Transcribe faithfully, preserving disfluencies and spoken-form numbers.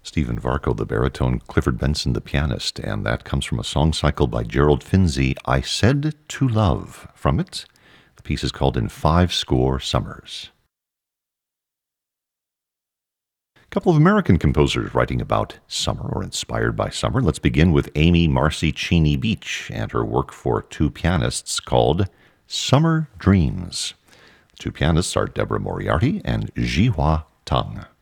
Stephen Varco, the baritone, Clifford Benson, the pianist, and that comes from a song cycle by Gerald Finzi, I Said to Love. From it, the piece is called In Five Score Summers. A couple of American composers writing about summer or inspired by summer. Let's begin with Amy Marcy Cheney Beach and her work for two pianists called Summer Dreams. The two pianists are Deborah Moriarty and Ji-hwa Tang.